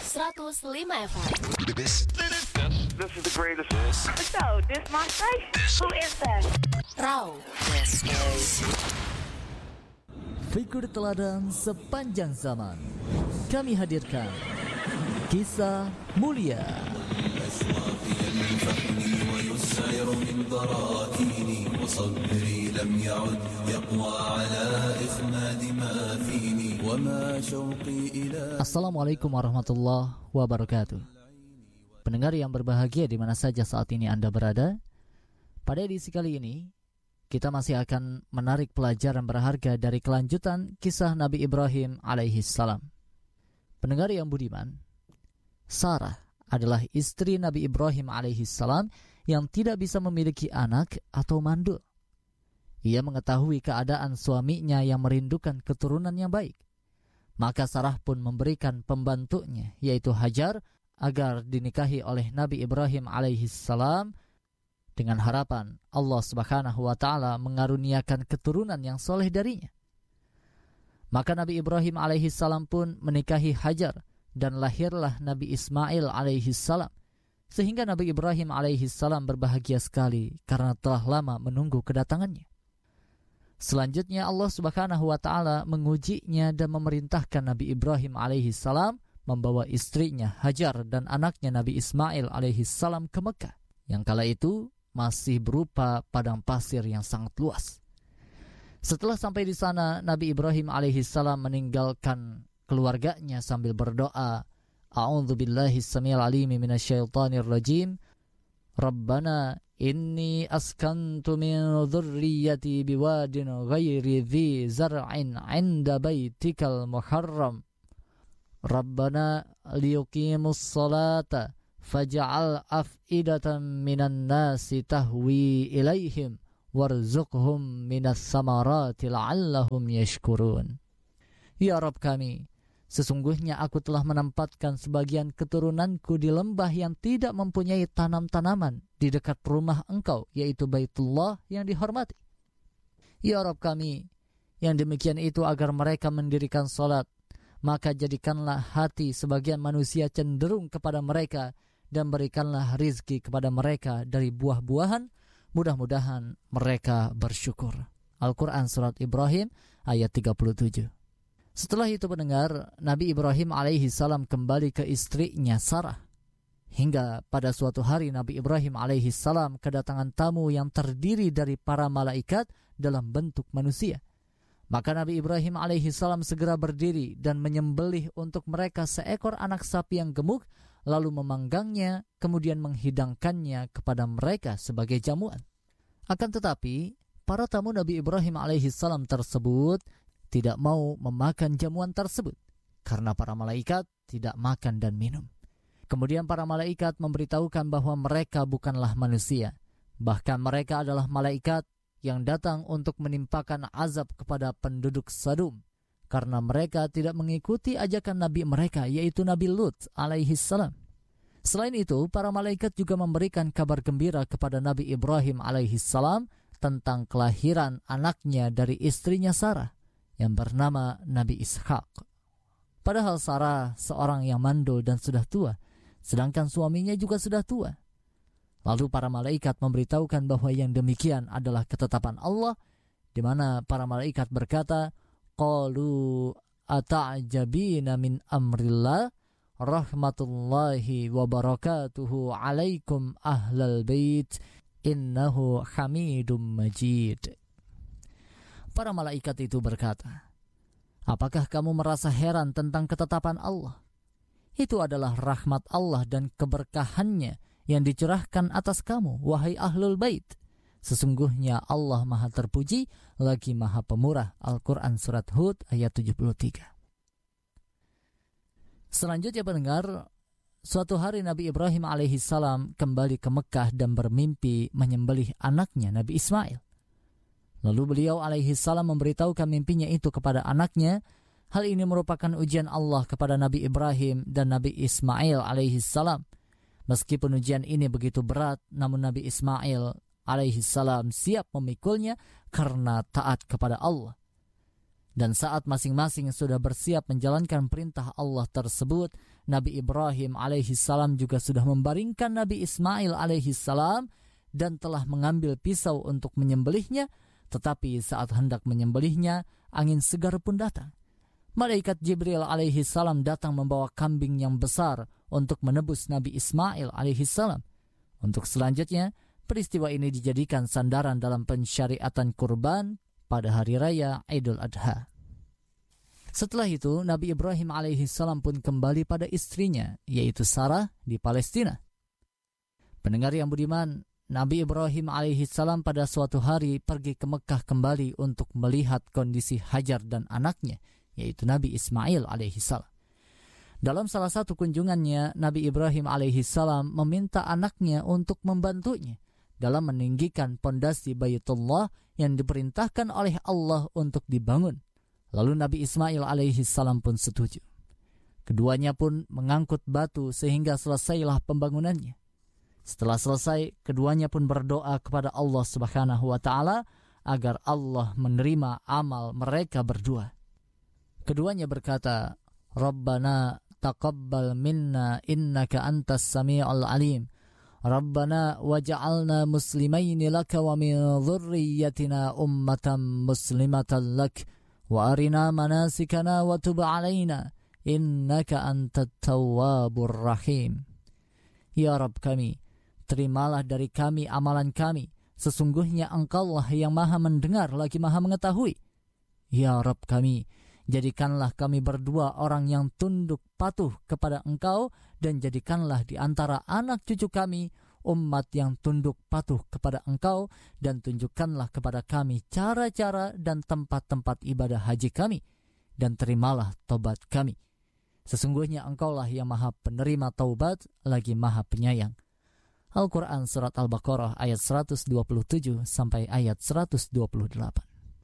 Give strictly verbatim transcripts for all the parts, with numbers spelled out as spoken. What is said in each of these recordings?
seratus lima F M. This, this, this is the greatest. So, this my station? Who is that? Raw. This is Figur teladan sepanjang zaman. Kami hadirkan Kisah Mulia. Assalamualaikum warahmatullahi wabarakatuh. Pendengar yang berbahagia di mana saja saat ini Anda berada, pada edisi kali ini kita masih akan menarik pelajaran berharga dari kelanjutan kisah Nabi Ibrahim alaihi salam. Pendengar yang budiman, Sarah adalah istri Nabi Ibrahim alaihi salam yang tidak bisa memiliki anak atau mandul. Ia mengetahui keadaan suaminya yang merindukan keturunan yang baik. Maka Sarah pun memberikan pembantunya, yaitu Hajar, agar dinikahi oleh Nabi Ibrahim alaihi salam dengan harapan Allah Subhanahu wa taala mengaruniakan keturunan yang soleh darinya. Maka Nabi Ibrahim alaihi salam pun menikahi Hajar dan lahirlah Nabi Ismail alaihi salam. Sehingga Nabi Ibrahim alaihi salam berbahagia sekali karena telah lama menunggu kedatangannya. Selanjutnya Allah Subhanahu wa taala mengujinya dan memerintahkan Nabi Ibrahim alaihi salam membawa istrinya Hajar dan anaknya Nabi Ismail alaihi salam ke Mekah, yang kala itu masih berupa padang pasir yang sangat luas. Setelah sampai di sana, Nabi Ibrahim alaihi salam meninggalkan keluarganya sambil berdoa, A'udzubillahi samiil alimi minasyaitonir rajim. Rabbana inni askantu min dzurriyyati biwadin ghairi dzi zar'in 'inda baitikal muharram. Rabbana liyuqimus salata faj'al af'idatan minan nasi tahwi ilaihim warzuqhum minas samarati la'allahum yashkurun. Ya Rabb kami, sesungguhnya aku telah menempatkan sebagian keturunanku di lembah yang tidak mempunyai tanam-tanaman di dekat rumah Engkau, yaitu Baitullah yang dihormati. Ya Rabb kami, yang demikian itu agar mereka mendirikan salat, maka jadikanlah hati sebagian manusia cenderung kepada mereka dan berikanlah rizki kepada mereka dari buah-buahan, mudah-mudahan mereka bersyukur. Al-Quran Surat Ibrahim ayat tiga puluh tujuh. Setelah itu pendengar, Nabi Ibrahim alaihi salam kembali ke istrinya Sarah. Hingga pada suatu hari Nabi Ibrahim alaihi salam kedatangan tamu yang terdiri dari para malaikat dalam bentuk manusia. Maka Nabi Ibrahim alaihi salam segera berdiri dan menyembelih untuk mereka seekor anak sapi yang gemuk, lalu memanggangnya, kemudian menghidangkannya kepada mereka sebagai jamuan. Akan tetapi, para tamu Nabi Ibrahim alaihi salam tersebut tidak mau memakan jamuan tersebut, karena para malaikat tidak makan dan minum. Kemudian para malaikat memberitahukan bahwa mereka bukanlah manusia, bahkan mereka adalah malaikat yang datang untuk menimpakan azab kepada penduduk Sodom, karena mereka tidak mengikuti ajakan Nabi mereka, yaitu Nabi Lut alaihi salam. Selain itu, para malaikat juga memberikan kabar gembira kepada Nabi Ibrahim alaihi salam tentang kelahiran anaknya dari istrinya Sarah, yang bernama Nabi Ishak. Padahal Sarah seorang yang mandul dan sudah tua, sedangkan suaminya juga sudah tua. Lalu para malaikat memberitahukan bahwa yang demikian adalah ketetapan Allah, di mana para malaikat berkata, Qalu ata'jabina min amrillah, rahmatullahi wa barakatuhu alaikum ahlal bait, innahu hamidum majid. Para malaikat itu berkata, apakah kamu merasa heran tentang ketetapan Allah? Itu adalah rahmat Allah dan keberkahannya yang dicurahkan atas kamu, wahai ahlul bait. Sesungguhnya Allah maha terpuji lagi maha pemurah. Al-Quran Surat Hud ayat tujuh puluh tiga. Selanjutnya pendengar, suatu hari Nabi Ibrahim alaihi salam kembali ke Mekah dan bermimpi menyembelih anaknya Nabi Ismail. Lalu beliau alaihi salam memberitahukan mimpinya itu kepada anaknya. Hal ini merupakan ujian Allah kepada Nabi Ibrahim dan Nabi Ismail alaihi salam. Meskipun ujian ini begitu berat, namun Nabi Ismail alaihi salam siap memikulnya karena taat kepada Allah. Dan saat masing-masing sudah bersiap menjalankan perintah Allah tersebut, Nabi Ibrahim alaihissalam juga sudah membaringkan Nabi Ismail alaihissalam dan telah mengambil pisau untuk menyembelihnya. Tetapi saat hendak menyembelihnya, angin segar pun datang. Malaikat Jibril alaihissalam datang membawa kambing yang besar untuk menebus Nabi Ismail alaihissalam. Untuk selanjutnya, peristiwa ini dijadikan sandaran dalam pensyariatan kurban pada hari raya Idul Adha. Setelah itu, Nabi Ibrahim alaihissalam pun kembali pada istrinya, yaitu Sarah di Palestina. Pendengar yang budiman, Nabi Ibrahim alaihissalam pada suatu hari pergi ke Mekah kembali untuk melihat kondisi Hajar dan anaknya, yaitu Nabi Ismail alaihissalam. Dalam salah satu kunjungannya, Nabi Ibrahim alaihissalam meminta anaknya untuk membantunya dalam meninggikan pondasi Baitullah yang diperintahkan oleh Allah untuk dibangun. Lalu Nabi Ismail alaihissalam pun setuju. Keduanya pun mengangkut batu sehingga selesailah pembangunannya. Setelah selesai, keduanya pun berdoa kepada Allah Subhanahu wa taala agar Allah menerima amal mereka berdua. Keduanya berkata, "Rabbana taqabbal minna innaka antas sami'ul alim. Rabbana waj'alna muslimaini laka wa min dhurriyyatina ummatan muslimatan lak wa arina manasikana wa tub 'alaina innaka antat tawwabur rahim." Ya Rabb kami, terimalah dari kami amalan kami, sesungguhnya Engkaulah yang Maha mendengar lagi Maha mengetahui. Ya Rabb kami, jadikanlah kami berdua orang yang tunduk patuh kepada Engkau, dan jadikanlah di antara anak cucu kami umat yang tunduk patuh kepada Engkau, dan tunjukkanlah kepada kami cara-cara dan tempat-tempat ibadah haji kami, dan terimalah taubat kami. Sesungguhnya Engkaulah yang Maha penerima taubat lagi Maha penyayang. Al-Quran Surat Al-Baqarah ayat seratus dua puluh tujuh sampai ayat seratus dua puluh delapan.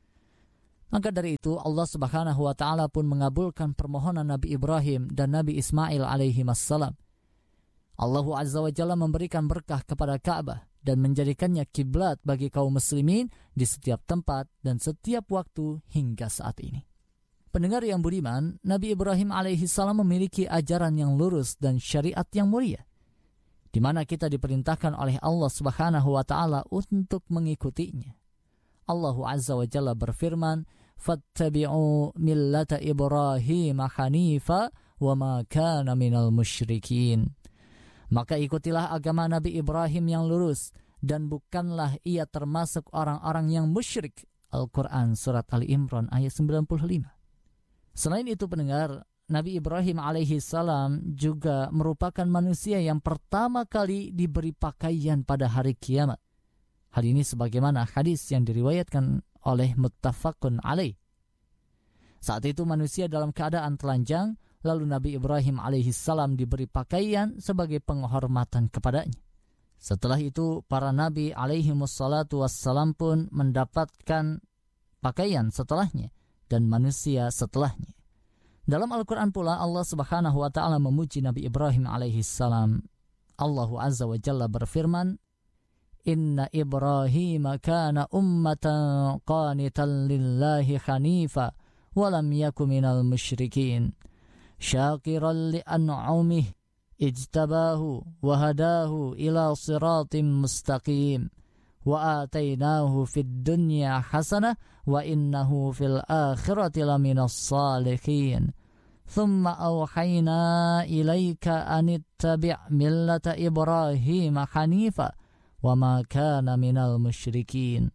Maka dari itu Allah Subhanahu wa taala pun mengabulkan permohonan Nabi Ibrahim dan Nabi Ismail alaihi wassalam. Allah Azza wa Jalla memberikan berkah kepada Ka'bah dan menjadikannya kiblat bagi kaum muslimin di setiap tempat dan setiap waktu hingga saat ini. Pendengar yang budiman, Nabi Ibrahim alaihi salam memiliki ajaran yang lurus dan syariat yang mulia, di mana kita diperintahkan oleh Allah Subhanahu wa taala untuk mengikutinya. Allah Azza wa Jalla berfirman, "Fattabi'u millata Ibrahim hanifa wa ma kana minal musyrikin." Maka ikutilah agama Nabi Ibrahim yang lurus, dan bukanlah ia termasuk orang-orang yang musyrik. Al-Quran Surat Ali Imran ayat sembilan puluh lima. Selain itu pendengar, Nabi Ibrahim alaihi salam juga merupakan manusia yang pertama kali diberi pakaian pada hari kiamat. Hal ini sebagaimana hadis yang diriwayatkan oleh muttafaqun alaih. Saat itu manusia dalam keadaan telanjang, lalu Nabi Ibrahim alaihi salam diberi pakaian sebagai penghormatan kepadanya. Setelah itu para nabi alaihi wassalatu wassalam pun mendapatkan pakaian setelahnya dan manusia setelahnya. Dalam Al-Quran pula Allah Subhanahu wa taala memuji Nabi Ibrahim alaihi salam. Allah Azza wa Jalla berfirman, "Inna Ibrahim kana ummatan qanitan lillahi hanifa wa lam yaku minal musyrikin syakiran li an'umih ijtabahu wa hadahu ila siratim mustaqim wa atainahu fid dunya hasanah wa innahu fil akhirati laminas salihin thumma awhayna ilayka anittabi' millata Ibrahim hanifa wa ma kana minal musyrikin."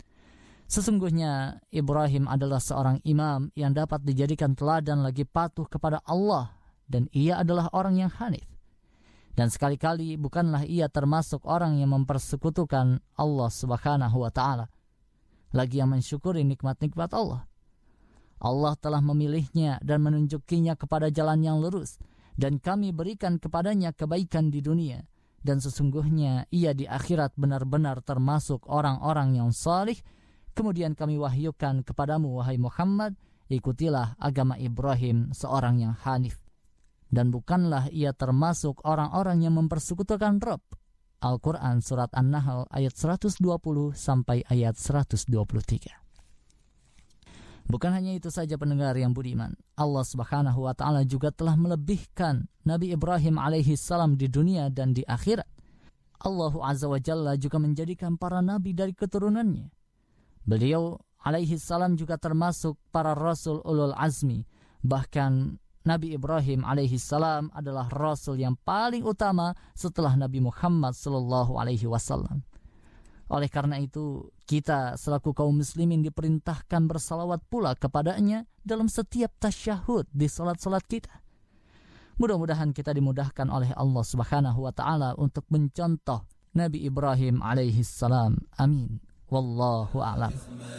Sesungguhnya Ibrahim adalah seorang imam yang dapat dijadikan teladan lagi patuh kepada Allah, dan ia adalah orang yang hanif. Dan sekali-kali bukanlah ia termasuk orang yang mempersekutukan Allah Subhanahu wa taala, lagi yang mensyukuri nikmat-nikmat Allah. Allah telah memilihnya dan menunjukinya kepada jalan yang lurus, dan kami berikan kepadanya kebaikan di dunia, dan sesungguhnya ia di akhirat benar-benar termasuk orang-orang yang salih. Kemudian kami wahyukan kepadamu, wahai Muhammad, ikutilah agama Ibrahim, seorang yang hanif, dan bukanlah ia termasuk orang-orang yang mempersekutukan Rabb. Al-Quran Surat An-Nahl ayat seratus dua puluh sampai ayat seratus dua puluh tiga. Bukan hanya itu saja pendengar yang budiman, Allah Subhanahu wa taala juga telah melebihkan Nabi Ibrahim alaihi salam di dunia dan di akhirat. Allah Azza wa Jalla juga menjadikan para nabi dari keturunannya. Beliau alaihi salam juga termasuk para rasul ulul azmi. Bahkan Nabi Ibrahim alaihi salam adalah rasul yang paling utama setelah Nabi Muhammad sallallahu alaihi wasallam. Oleh karena itu, kita selaku kaum muslimin diperintahkan bersalawat pula kepadanya dalam setiap tasyahud di salat-salat kita. Mudah-mudahan kita dimudahkan oleh Allah Subhanahu wa taala untuk mencontoh Nabi Ibrahim alaihi salam. Amin. Wallahu a'lam.